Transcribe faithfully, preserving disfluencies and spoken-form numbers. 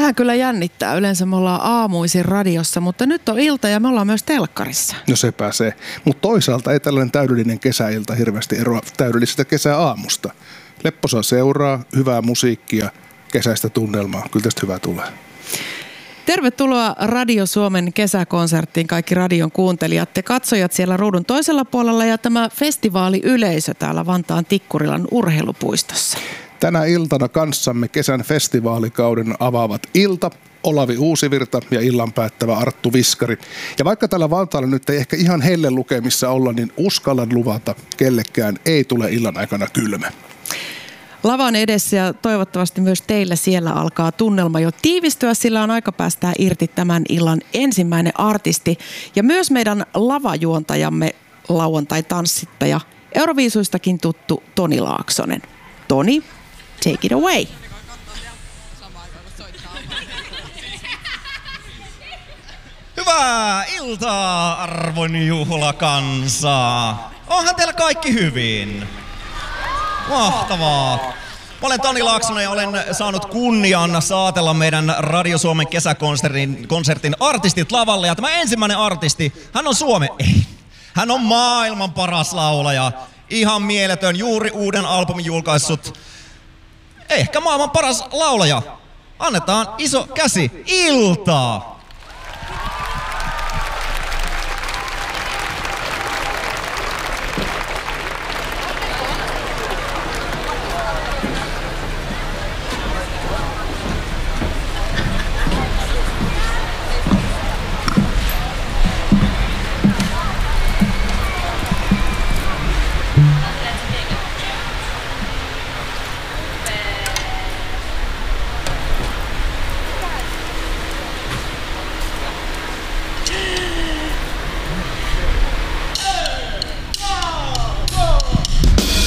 vähän kyllä jännittää. Yleensä me ollaan aamuisin radiossa, mutta nyt on ilta ja me ollaan myös telkkarissa. No se pääsee. Mutta toisaalta ei tällainen täydellinen kesäilta hirveästi eroa täydellisestä kesäaamusta. Lepposaa seuraa, hyvää musiikkia, kesäistä tunnelmaa. Kyllä tästä hyvä tulee. Tervetuloa Radio Suomen kesäkonserttiin kaikki radion kuuntelijat ja katsojat siellä ruudun toisella puolella ja tämä festivaaliyleisö täällä Vantaan Tikkurilan urheilupuistossa. Tänä iltana kanssamme kesän festivaalikauden avaavat Ilta, Olavi Uusivirta ja illan päättävä Arttu Viskari. Ja vaikka täällä Vantaalla nyt ei ehkä ihan helle lukemissa olla, niin uskallan luvata, kellekään ei tule illan aikana kylmä. Lavan edessä ja toivottavasti myös teillä siellä alkaa tunnelma jo tiivistyä, sillä on aika päästää irti tämän illan ensimmäinen artisti ja myös meidän lavajuontajamme lauantai-tanssittaja, Euroviisuistakin tuttu Toni Laaksonen. Toni, take it away. Hyvää iltaa, arvon juhlakansa. Onhan teillä kaikki hyvin? Mahtavaa. Mä olen Toni Laaksonen ja olen saanut kunnian saatella meidän Radio Suomen kesäkonsertin konsertin artistit lavalle. Ja tämä ensimmäinen artisti, hän on Suomen, ei, hän on maailman paras laulaja. Ihan mieletön, juuri uuden albumin julkaissut. Ehkä maailman paras laulaja. Annetaan iso käsi Iltaa.